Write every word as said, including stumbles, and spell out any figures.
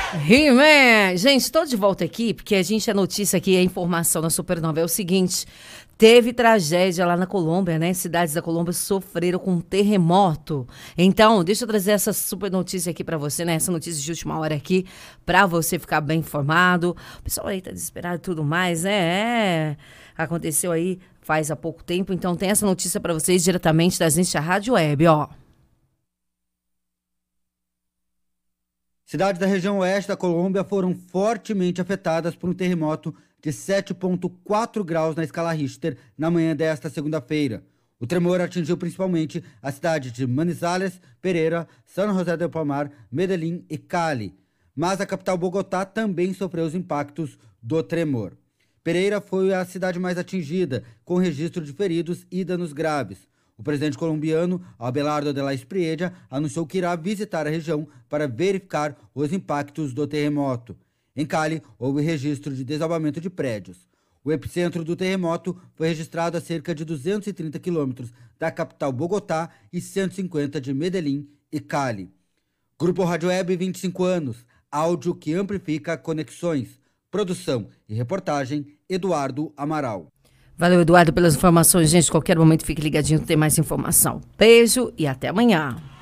He-Man! Gente, estou de volta aqui, porque a gente, a notícia aqui, a informação da Supernova é o seguinte: teve tragédia lá na Colômbia, né? Cidades da Colômbia sofreram com um terremoto. Então, deixa eu trazer essa super notícia aqui pra você, né? Essa notícia de última hora aqui, pra você ficar bem informado. O pessoal aí tá desesperado e tudo mais, né? É, aconteceu aí faz há pouco tempo, então tem essa notícia pra vocês diretamente da gente, a Rádio Web, ó. Cidades da região oeste da Colômbia foram fortemente afetadas por um terremoto de sete ponto quatro graus na escala Richter na manhã desta segunda-feira. O tremor atingiu principalmente a cidade de Manizales, Pereira, San José del Palmar, Medellín e Cali. Mas a capital Bogotá também sofreu os impactos do tremor. Pereira foi a cidade mais atingida, com registro de feridos e danos graves. O presidente colombiano, Abelardo de la Espriella, anunciou que irá visitar a região para verificar os impactos do terremoto. Em Cali, houve registro de desabamento de prédios. O epicentro do terremoto foi registrado a cerca de duzentos e trinta quilômetros da capital Bogotá e cento e cinquenta de Medellín e Cali. Grupo Rádio Web, vinte e cinco anos, áudio que amplifica conexões. Produção e reportagem, Eduardo Amaral. Valeu, Eduardo, pelas informações. Gente, qualquer momento fique ligadinho, tem mais informação. Beijo e até amanhã.